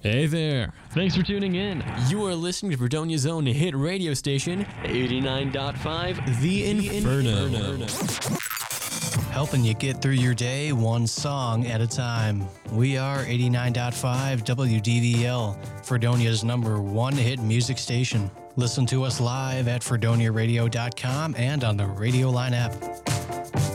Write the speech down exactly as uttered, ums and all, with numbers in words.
Hey there. Thanks for tuning in. You are listening to Fredonia's own hit radio station, eighty-nine point five The Inferno. Inferno. Helping you get through your day one song at a time. We are eighty-nine point five W D V L, Fredonia's number one hit music station. Listen to us live at fredonia radio dot com and on the Radio Line app.